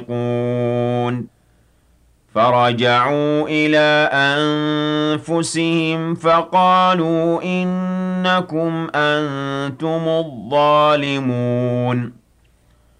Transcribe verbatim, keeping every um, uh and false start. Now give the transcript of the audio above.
ينطقون فرجعوا إلى أنفسهم فقالوا إنكم أنتم الظالمون